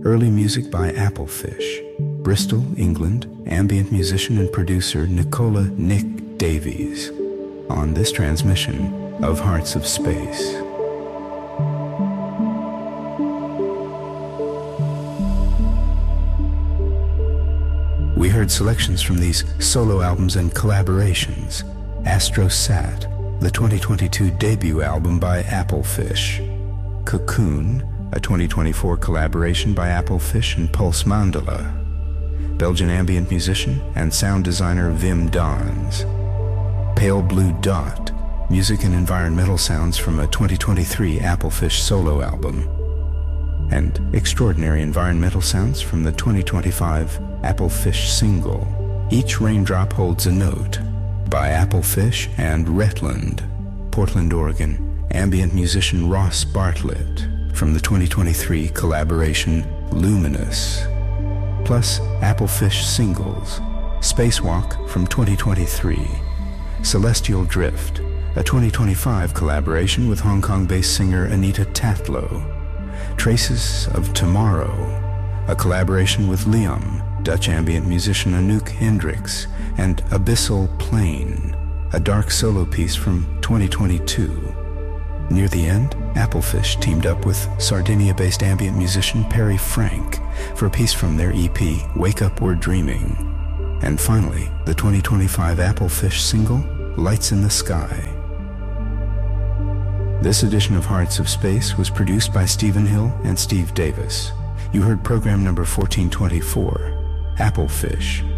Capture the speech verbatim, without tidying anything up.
early music by Applefish. Bristol, England, ambient musician and producer Nicola Nick Davies. On this transmission of Hearts of Space. We heard selections from these solo albums and collaborations. Astrosat, the twenty twenty-two debut album by Applefish. Cocoon, a twenty twenty-four collaboration by Applefish and Pulse Mandala. Belgian ambient musician and sound designer Wim Dons. Pale Blue Dot, music and environmental sounds from a twenty twenty-three Applefish solo album. And extraordinary environmental sounds from the twenty twenty-five Applefish single, Each Raindrop Holds a Note, by Applefish and Retland. Portland, Oregon, ambient musician Ross Bartlett, from the twenty twenty-three collaboration Luminous. Plus Applefish singles, Spacewalk from twenty twenty-three, Celestial Drift, a twenty twenty-five collaboration with Hong Kong-based singer Anita Tatlow. Traces of Tomorrow, a collaboration with Liam, Dutch ambient musician Anouk Hendricks, and Abyssal Plain, a dark solo piece from twenty twenty-two. Near the end, Applefish teamed up with Sardinia-based ambient musician Perry Frank for a piece from their E P, Wake Up We're Dreaming. And finally, the twenty twenty-five Applefish single, Lights in the Sky. This edition of Hearts of Space was produced by Stephen Hill and Steve Davis. You heard program number fourteen twenty-four, Applefish.